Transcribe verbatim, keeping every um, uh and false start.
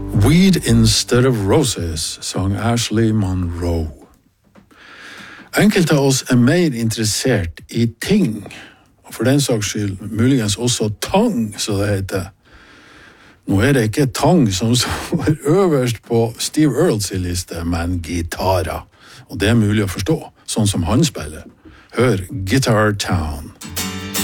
Weed Instead of Roses, sang Ashley Monroe. Enkelte av oss er mer interessert i ting, og for den saks skyld muligens også tang, så det heter. Nå er det ikke tang som står øverst på Steve Earls liste, men gitarer. Og det er mulig å forstå, sånn som han spiller. Hør Guitar Town.